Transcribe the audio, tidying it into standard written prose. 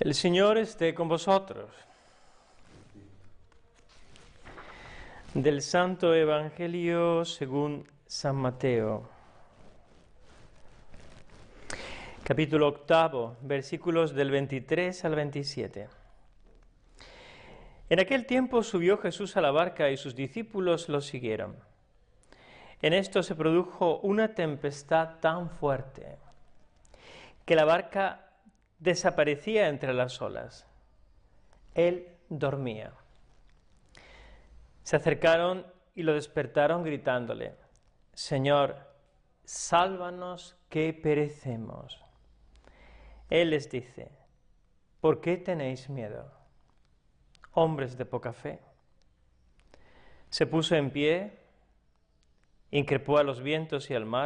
El Señor esté con vosotros. Del Santo Evangelio según San Mateo. Capítulo 8, versículos del 23 al 27. En aquel tiempo subió Jesús a la barca y sus discípulos lo siguieron. En esto se produjo una tempestad tan fuerte que la barca desaparecía entre las olas. Él dormía. Se acercaron y lo despertaron gritándole: Señor, sálvanos que perecemos. Él les dice: ¿por qué tenéis miedo, hombres de poca fe? Se puso en pie, increpó a los vientos y al mar,